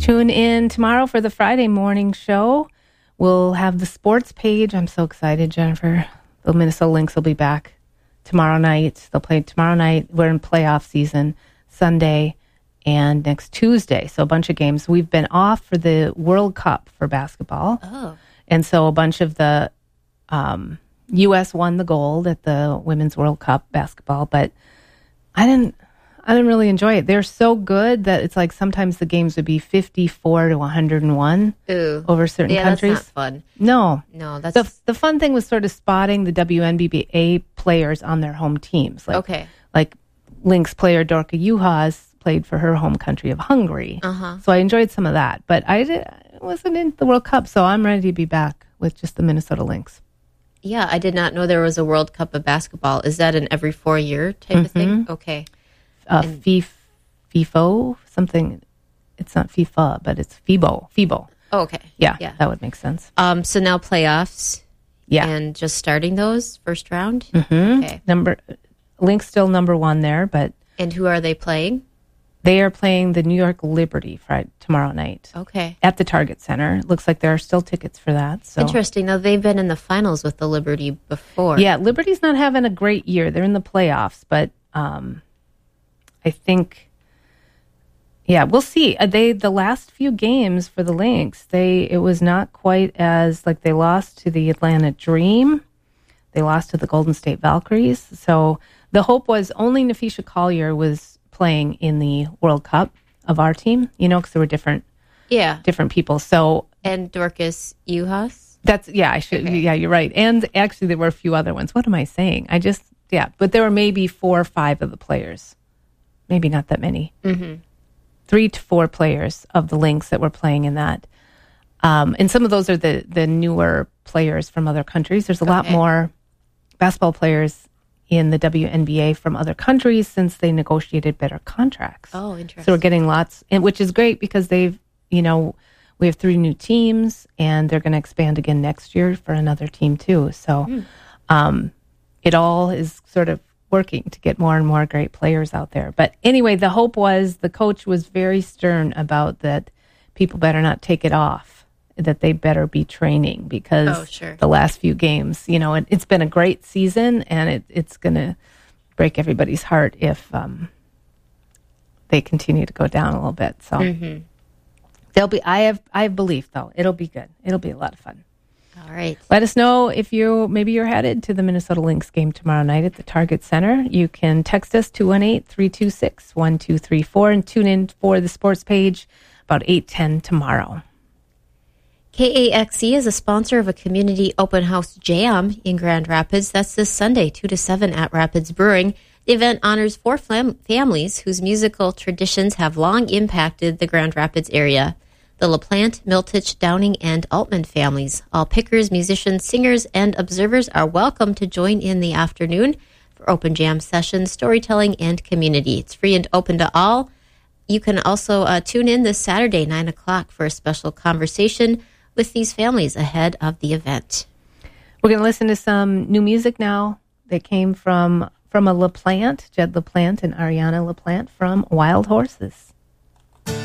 Tune in tomorrow for the Friday morning show. We'll have the sports page. I'm so excited, Jennifer. The Minnesota Lynx will be back tomorrow night. They'll play tomorrow night. We're in playoff season, Sunday and next Tuesday. So a bunch of games. We've been off for the World Cup for basketball. Oh. And so a bunch of the U.S. won the gold at the Women's World Cup basketball, but I didn't really enjoy it. They're so good that it's like sometimes the games would be 54 to 101 over certain countries. That's not fun. No, that's the fun thing was sort of spotting the WNBA players on their home teams. Like Lynx player Dorka Juhas played for her home country of Hungary. So I enjoyed some of that, but I wasn't in the World Cup, so I'm ready to be back with just the Minnesota Lynx. Yeah, I did not know there was a World Cup of basketball. Is that an every 4-year type of thing? Okay. FIFO, something. It's not FIFA, but it's FIBO. Oh, okay. Yeah, that would make sense. So now playoffs. Yeah. And just starting those first round? Mm-hmm. Okay. Lynx still number one there, but... And who are they playing? They are playing the New York Liberty tomorrow night. Okay. At the Target Center. Looks like there are still tickets for that. So. Interesting. Now, they've been in the finals with the Liberty before. Yeah, Liberty's not having a great year. They're in the playoffs, but I think, we'll see. The last few games for the Lynx, it was not quite as, like, they lost to the Atlanta Dream. They lost to the Golden State Valkyries. So the hope was only Nafisha Collier was playing in the World Cup of our team, because there were different people. So and Dorcas Juhas. You're right. And actually, there were a few other ones. What am I saying? But there were maybe 4 or 5 of the players, maybe not that many. 3 to 4 players of the Lynx that were playing in that, and some of those are the newer players from other countries. There's a lot more basketball players in the WNBA from other countries since they negotiated better contracts. Oh, interesting. So we're getting lots, which is great because we have 3 new teams and they're going to expand again next year for another team too. So it all is sort of working to get more and more great players out there. But anyway, the hope was the coach was very stern about that people better not take it off, that they better be training because the last few games, it's been a great season and it's going to break everybody's heart if they continue to go down a little bit. So they'll be. I have belief though. It'll be good. It'll be a lot of fun. All right. Let us know if you're headed to the Minnesota Lynx game tomorrow night at the Target Center. You can text us 218-326-1234 and tune in for the sports page about 8:10 tomorrow. KAXE is a sponsor of a community open house jam in Grand Rapids. That's this Sunday, 2 to 7 at Rapids Brewing. The event honors 4 families whose musical traditions have long impacted the Grand Rapids area. The LaPlante, Miltich, Downing, and Altman families. All pickers, musicians, singers, and observers are welcome to join in the afternoon for open jam sessions, storytelling, and community. It's free and open to all. You can also tune in this Saturday, 9 o'clock, for a special conversation with these families ahead of the event. We're going to listen to some new music now that came from a LaPlante, Jed LaPlante and Ariana LaPlante from Wild Horses.